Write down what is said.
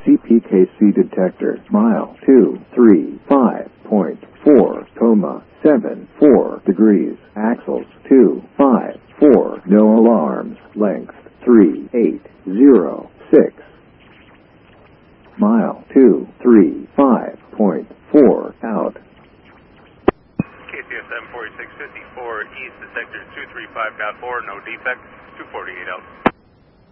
CPKC detector. Mile 235.4, 74 degrees. Axles 254. No alarms. Length 3806. Mile 235.4 out. KCSM 4654 East, detector 235.4, no defect, 248 out.